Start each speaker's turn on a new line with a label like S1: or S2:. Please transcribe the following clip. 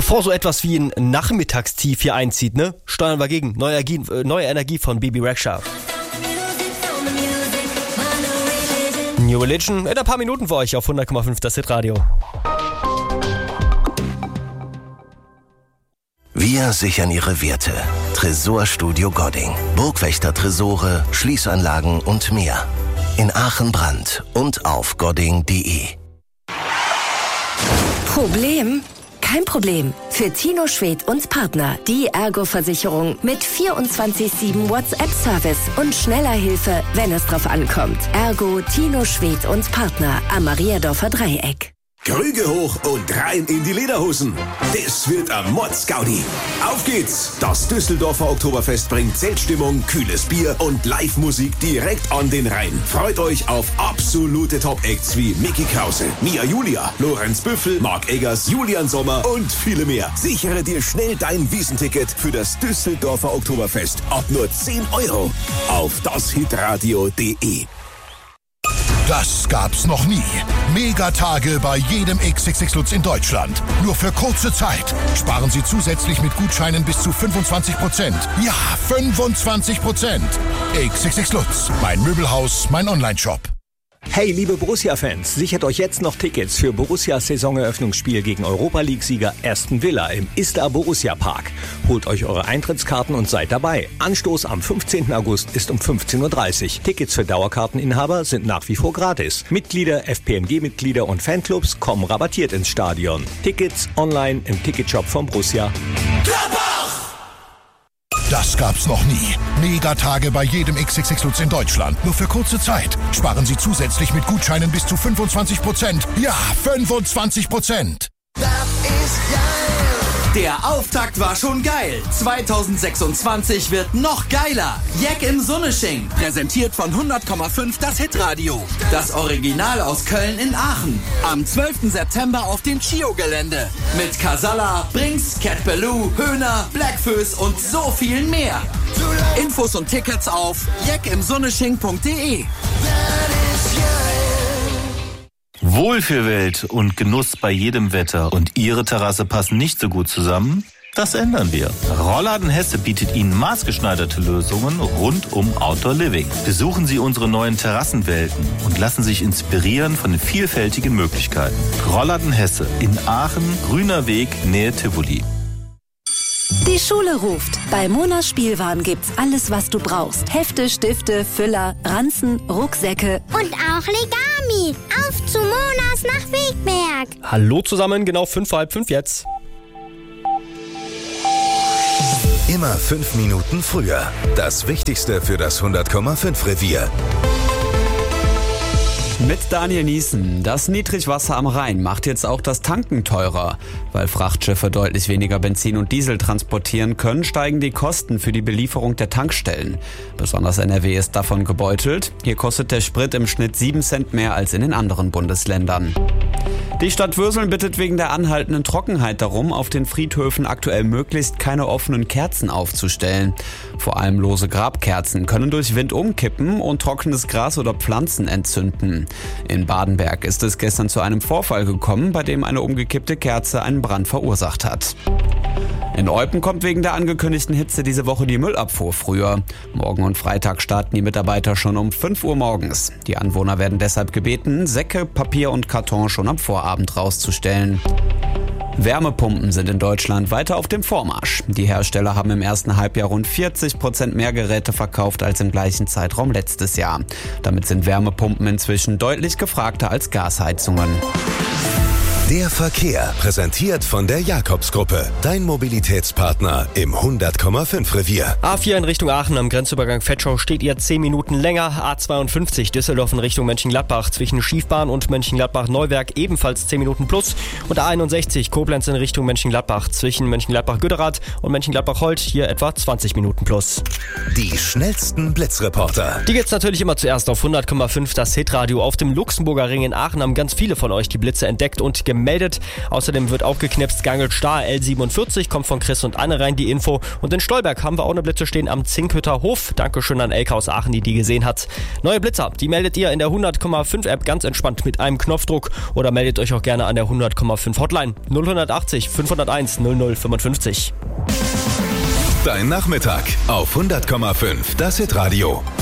S1: Bevor so etwas wie ein Nachmittagstief hier einzieht, ne, steuern wir gegen neue Energie von Bibi Rexha. New Religion in ein paar Minuten für euch auf 100,5 das Hitradio.
S2: Wir sichern Ihre Werte. Tresorstudio Godding. Burgwächter-Tresore, Schließanlagen und mehr. In Aachen Brand und auf godding.de.
S3: Problem? Kein Problem. Für Tino Schwedt und Partner die Ergo-Versicherung mit 24/7 WhatsApp-Service und schneller Hilfe, wenn es drauf ankommt. Ergo, Tino Schwedt und Partner am Mariadorfer Dreieck.
S4: Krüge hoch und rein in die Lederhosen. Das wird ein Mordsgaudi. Auf geht's! Das Düsseldorfer Oktoberfest bringt Zeltstimmung, kühles Bier und Live-Musik direkt an den Rhein. Freut euch auf absolute Top-Acts wie Micky Krause, Mia Julia, Lorenz Büffel, Marc Eggers, Julian Sommer und viele mehr. Sichere dir schnell dein Wiesenticket für das Düsseldorfer Oktoberfest ab nur 10 € auf dashitradio.de.
S5: Das gab's noch nie. Megatage bei jedem XXX Lutz in Deutschland. Nur für kurze Zeit. Sparen Sie zusätzlich mit Gutscheinen bis zu 25%. Ja, 25%. XXX Lutz. Mein Möbelhaus, mein Onlineshop.
S6: Hey, liebe Borussia-Fans, sichert euch jetzt noch Tickets für Borussias Saisoneröffnungsspiel gegen Europa-League-Sieger Aston Villa im Istar Borussia Park. Holt euch eure Eintrittskarten und seid dabei. Anstoß am 15. August ist um 15:30 Uhr. Tickets für Dauerkarteninhaber sind nach wie vor gratis. Mitglieder, FPMG-Mitglieder und Fanclubs kommen rabattiert ins Stadion. Tickets online im Ticketshop von Borussia.
S5: Das gab's noch nie. Megatage bei jedem XXX Lutz in Deutschland. Nur für kurze Zeit. Sparen Sie zusätzlich mit Gutscheinen bis zu 25%. Ja, 25%.
S7: Der Auftakt war schon geil. 2026 wird noch geiler. Jack im Sunnesching. Präsentiert von 100,5 das Hitradio. Das Original aus Köln in Aachen. Am 12. September auf dem Chio-Gelände. Mit Casalla, Brinks, Cat Ballou, Höhner, Blackfoes und so viel mehr. Infos und Tickets auf jackimsunnesching.de.
S8: Wohlfühlwelt und Genuss bei jedem Wetter und Ihre Terrasse passen nicht so gut zusammen? Das ändern wir. Rollladen Hesse bietet Ihnen maßgeschneiderte Lösungen rund um Outdoor Living. Besuchen Sie unsere neuen Terrassenwelten und lassen sich inspirieren von den vielfältigen Möglichkeiten. Rollladen Hesse in Aachen, Grüner Weg, Nähe Tivoli.
S3: Die Schule ruft. Bei Monas Spielwaren gibt's alles, was du brauchst. Hefte, Stifte, Füller, Ranzen, Rucksäcke
S9: und auch Legami. Auf zu Monas nach Wegberg.
S1: Hallo zusammen, genau 5:30 jetzt.
S2: Immer 5 Minuten früher. Das Wichtigste für das 100,5 Revier.
S10: Mit Daniel Niesen. Das Niedrigwasser am Rhein macht jetzt auch das Tanken teurer. Weil Frachtschiffe deutlich weniger Benzin und Diesel transportieren können, steigen die Kosten für die Belieferung der Tankstellen. Besonders NRW ist davon gebeutelt. Hier kostet der Sprit im Schnitt 7 Cent mehr als in den anderen Bundesländern. Die Stadt Würseln bittet wegen der anhaltenden Trockenheit darum, auf den Friedhöfen aktuell möglichst keine offenen Kerzen aufzustellen. Vor allem lose Grabkerzen können durch Wind umkippen und trockenes Gras oder Pflanzen entzünden. In Badenberg ist es gestern zu einem Vorfall gekommen, bei dem eine umgekippte Kerze einen Brand verursacht hat. In Eupen kommt wegen der angekündigten Hitze diese Woche die Müllabfuhr früher. Morgen und Freitag starten die Mitarbeiter schon um 5 Uhr morgens. Die Anwohner werden deshalb gebeten, Säcke, Papier und Karton schon am Vorabend rauszustellen. Wärmepumpen sind in Deutschland weiter auf dem Vormarsch. Die Hersteller haben im ersten Halbjahr rund 40% mehr Geräte verkauft als im gleichen Zeitraum letztes Jahr. Damit sind Wärmepumpen inzwischen deutlich gefragter als Gasheizungen.
S2: Der Verkehr, präsentiert von der Jakobsgruppe. Dein Mobilitätspartner im 100,5 Revier.
S1: A4 in Richtung Aachen am Grenzübergang Vetschau steht ihr 10 Minuten länger. A52 Düsseldorf in Richtung Mönchengladbach zwischen Schiefbahn und Mönchengladbach-Neuwerk ebenfalls 10 Minuten plus. Und A61 Koblenz in Richtung Mönchengladbach zwischen Mönchengladbach-Gütterath und Mönchengladbach-Holt hier etwa 20 Minuten plus.
S2: Die schnellsten Blitzreporter.
S1: Die gibt's natürlich immer zuerst auf 100,5 das Hitradio. Auf dem Luxemburger Ring in Aachen haben ganz viele von euch die Blitze entdeckt und gemeldet. gemeldet. Außerdem wird auch geknipst Gangl-Stahr L47, kommt von Chris und Anne rein die Info. Und in Stolberg haben wir auch eine Blitze stehen am Zinkhütter Hof. Dankeschön an Elke aus Aachen, die gesehen hat. Neue Blitzer, die meldet ihr in der 100,5 App ganz entspannt mit einem Knopfdruck oder meldet euch auch gerne an der 100,5 Hotline 0180 501 0055.
S4: Dein Nachmittag auf 100,5 das Hitradio.